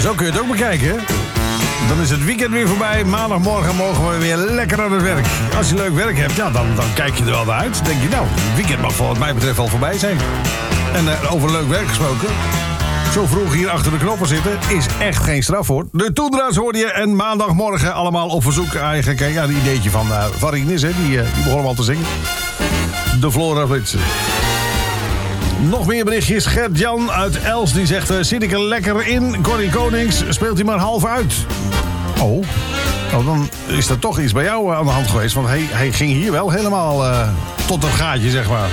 Zo kun je het ook bekijken, hè? Dan is het weekend weer voorbij. Maandagmorgen mogen we weer lekker aan het werk. Als je leuk werk hebt, ja, dan kijk je er wel naar uit. Dan denk je, nou, het weekend mag wat mij betreft al voorbij zijn. En over leuk werk gesproken. Zo vroeg hier achter de knoppen zitten is echt geen straf, hoor. De Toendra's hoorde je en maandagmorgen allemaal op verzoek. Eigenlijk ja, een ideetje van Rinus, hè. Die begon al te zingen. De Flora Flitsen. Nog meer berichtjes. Gert-Jan uit Els die zegt... zit ik er lekker in. Corrie Konings speelt hij maar half uit. Oh, dan is er toch iets bij jou aan de hand geweest. Want hij ging hier wel helemaal tot het gaatje, zeg maar.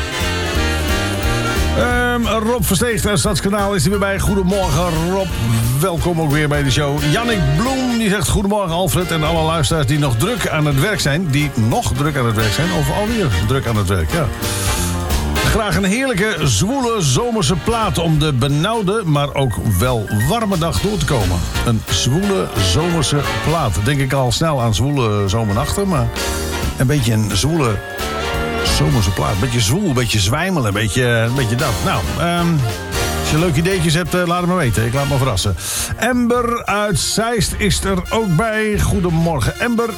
Rob Versteeg uit Stadskanaal is er weer bij. Goedemorgen Rob, welkom ook weer bij de show. Jannik Bloem die zegt goedemorgen Alfred en alle luisteraars die nog druk aan het werk zijn. Die nog druk aan het werk zijn of alweer druk aan het werk, ja. Graag een heerlijke, zwoele, zomerse plaat om de benauwde, maar ook wel warme dag door te komen. Een zwoele, zomerse plaat. Denk ik al snel aan zwoele zomernachten, maar een beetje een zwoele zomerse plaat. Een beetje zwoel, een beetje zwijmelen, een beetje dat. Nou, als je leuke ideetjes hebt, laat het maar weten. Ik laat me verrassen. Amber uit Zeist is er ook bij. Goedemorgen, Amber.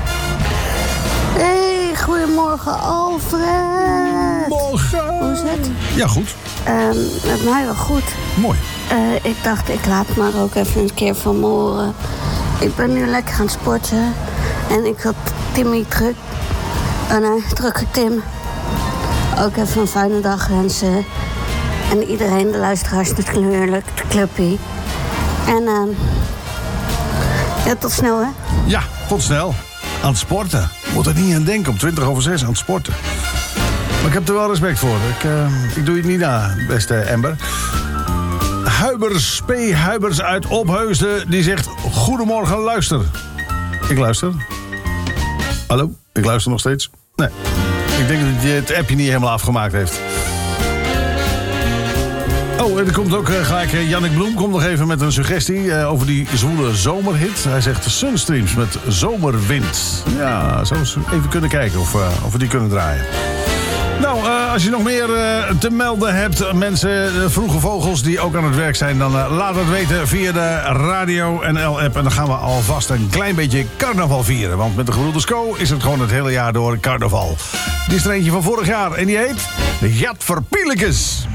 Hey, goedemorgen Alfred. Morgen. Hoe is het? Ja, goed. Met mij wel goed. Mooi. Ik dacht, ik laat maar ook even een keer van me horen. Ik ben nu lekker gaan sporten. En ik had Timmy druk. Drukke Tim. Ook even een fijne dag wensen. En iedereen, de luisteraars natuurlijk, de clubpie. En ja, tot snel, hè? Ja, tot snel. Aan het sporten. Moet er niet aan denken, om 6:20 aan het sporten. Maar ik heb er wel respect voor. Ik doe je het niet na, beste Amber. Huibers, P. Huibers uit Opheusden, die zegt... Goedemorgen, luister. Ik luister. Hallo, ik luister nog steeds. Nee, ik denk dat hij het appje niet helemaal afgemaakt heeft. Oh, en er komt ook gelijk... Jannik Bloem komt nog even met een suggestie... over die zwoele zomerhit. Hij zegt Sunstreams met Zomerwind. Ja, zo eens even kunnen kijken of we die kunnen draaien. Nou, als je nog meer te melden hebt... mensen, vroege vogels die ook aan het werk zijn... dan laat het weten via de Radio NL-app. En dan gaan we alvast een klein beetje carnaval vieren. Want met de Gebroeders Co is het gewoon het hele jaar door carnaval. Dit is er eentje van vorig jaar en die heet... Gatverpielekes.